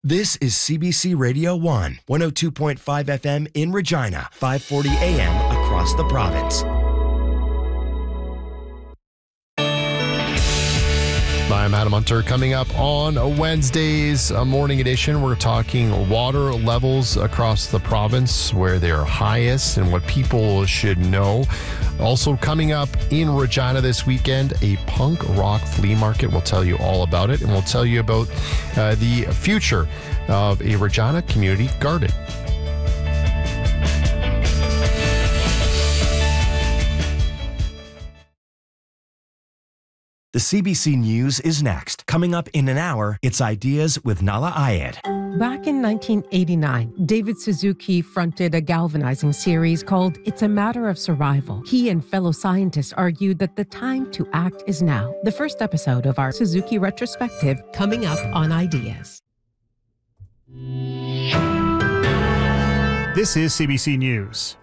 This is CBC Radio 1, 102.5 FM in Regina, 540 AM across the province. I'm Adam Hunter. Coming up on Wednesday's morning edition, we're talking water levels across the province, where they're highest and what people should know. Also coming up in Regina this weekend, a punk rock flea market. We'll tell you all about it, and we'll tell you about the future of a Regina community garden. The CBC News is next. Coming up in an hour, it's Ideas with Nala Ayed. Back in 1989, David Suzuki fronted a galvanizing series called It's a Matter of Survival. He and fellow scientists argued that the time to act is now. The first episode of our Suzuki retrospective coming up on Ideas. This is CBC News.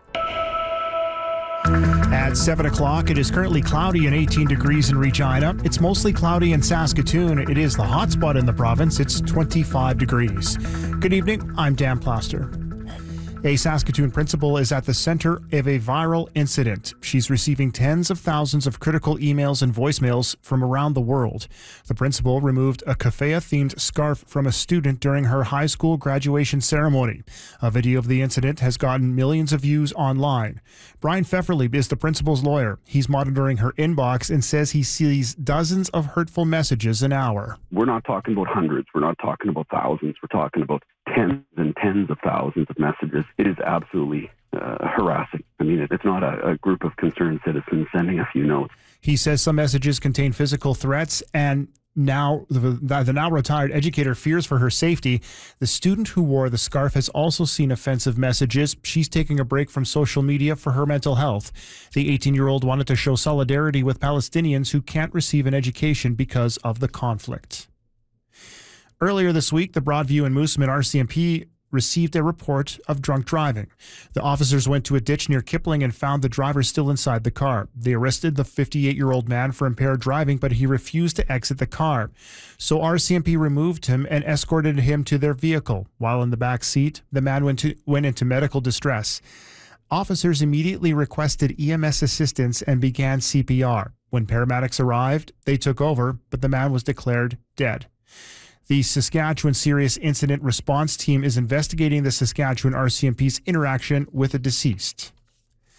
At 7 o'clock, it is currently cloudy and 18 degrees in Regina. It's mostly cloudy in Saskatoon. It is the hot spot in the province. It's 25 degrees. Good evening. I'm Dan Plaster. A Saskatoon principal is at the center of a viral incident. She's receiving tens of thousands of critical emails and voicemails from around the world. The principal removed a kafaya-themed scarf from a student during her high school graduation ceremony. A video of the incident has gotten millions of views online. Brian Pfefferle is the principal's lawyer. He's monitoring her inbox and says he sees dozens of hurtful messages an hour. We're not talking about hundreds. We're not talking about thousands. We're talking about tens and tens of thousands of messages. It is absolutely harassing. I mean, it's not a group of concerned citizens sending a few notes. He says some messages contain physical threats, and now the now retired educator fears for her safety. The student who wore the scarf has also seen offensive messages. She's taking a break from social media for her mental health. The 18-year-old wanted to show solidarity with Palestinians who can't receive an education because of the conflict. Earlier this week, the Broadview and Moosomin RCMP received a report of drunk driving. The officers went to a ditch near Kipling and found the driver still inside the car. They arrested the 58-year-old man for impaired driving, but he refused to exit the car. So RCMP removed him and escorted him to their vehicle. While in the back seat, the man went into medical distress. Officers immediately requested EMS assistance and began CPR. When paramedics arrived, they took over, but the man was declared dead. The Saskatchewan Serious Incident Response Team is investigating the Saskatchewan RCMP's interaction with the deceased.